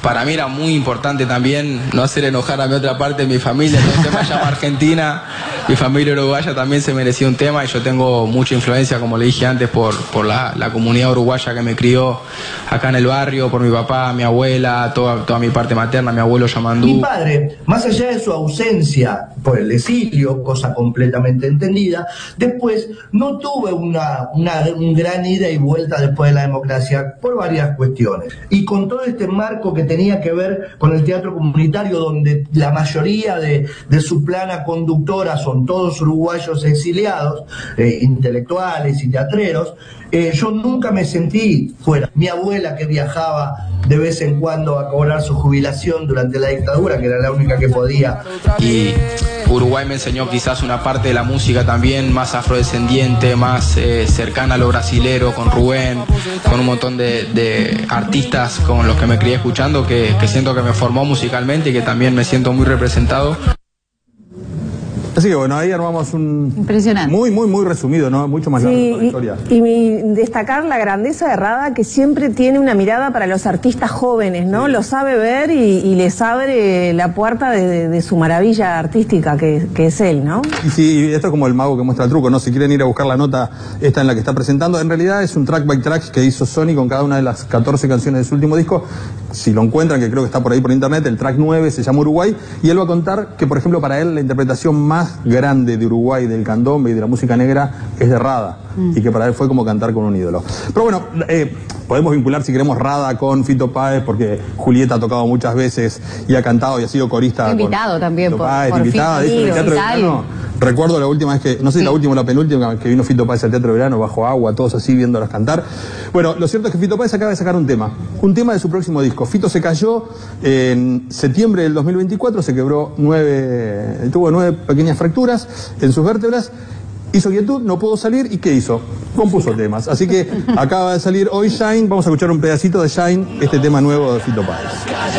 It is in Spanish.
para mí era muy importante también no hacer enojar a mi otra parte de mi familia. El tema se llama Argentina, mi familia uruguaya también se merecía un tema y yo tengo mucha influencia, como le dije antes, por la comunidad uruguaya que me crió acá en el barrio, por mi papá, mi abuela, toda mi parte materna, mi abuelo Yamandú. Mi padre, más allá de su ausencia por el exilio, cosa completamente entendida, después no tuve un gran ida y vuelta después de la democracia por varias cuestiones. Y con todo este marco que tenía que ver con el teatro comunitario, donde la mayoría de su plana conductora son todos uruguayos exiliados, intelectuales y teatreros, yo nunca me sentí fuera. Mi abuela, que viajaba de vez en cuando a cobrar su jubilación durante la dictadura, que era la única que podía. Y Uruguay me enseñó quizás una parte de la música también más afrodescendiente, más cercana a lo brasilero, con Rubén, con un montón de artistas con los que me crié escuchando, que siento que me formó musicalmente y que también me siento muy representado. Así que bueno, ahí armamos un... Impresionante. Muy resumido, ¿no? Mucho más largo de la historia. Y destacar la grandeza de Rada, que siempre tiene una mirada para los artistas jóvenes, ¿no? Sí. Lo sabe ver y les abre la puerta de su maravilla artística, que es él, ¿no? Y sí, esto es como el mago que muestra el truco, ¿no? Si quieren ir a buscar la nota esta en la que está presentando, en realidad es un track by track que hizo Sony con cada una de las 14 canciones de su último disco. Si lo encuentran, que creo que está por ahí por internet, el track 9 se llama Uruguay, y él va a contar que, por ejemplo, para él la interpretación más grande de Uruguay, del candombe y de la música negra, es de Rada, y que para él fue como cantar con un ídolo. Pero bueno, podemos vincular, si queremos, Rada con Fito Páez, porque Julieta ha tocado muchas veces y ha cantado y ha sido corista. Invitado también Fito Páez, invitada, de hecho, en el Teatro de Verano. Recuerdo la última vez que, no sé si la última o la penúltima, que vino Fito Páez al Teatro de Verano, bajo agua, todos así viéndolas cantar. Bueno, lo cierto es que Fito Páez acaba de sacar un tema de su próximo disco. Fito se cayó en septiembre del 2024, se quebró tuvo 9 pequeñas fracturas en sus vértebras, hizo quietud, no pudo salir, ¿y qué hizo? Compuso temas. Así que acaba de salir hoy Shine, vamos a escuchar un pedacito de Shine, este tema nuevo de Fito Páez.